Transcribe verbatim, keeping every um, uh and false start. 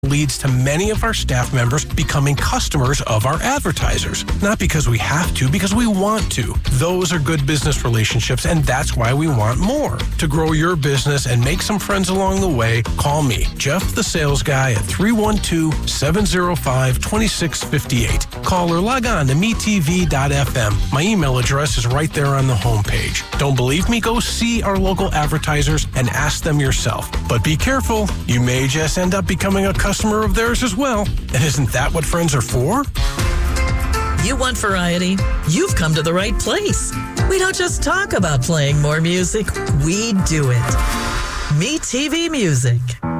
leads to many of our staff members becoming customers of our advertisers. Not because we have to, because we want to. Those are good business relationships, and that's why we want more. To grow your business and make some friends along the way, call me, Jeff the Sales Guy, at three one two, seven zero five, two six five eight. Call or log on to me t v dot f m. My email address is right there on the homepage. Don't believe me? Go see our local advertisers and ask them yourself. But be careful. You may just end up becoming a customer of theirs as well. And isn't that what friends are for? You want variety? You've come to the right place. We don't just talk about playing more music, we do it. Me T V Music.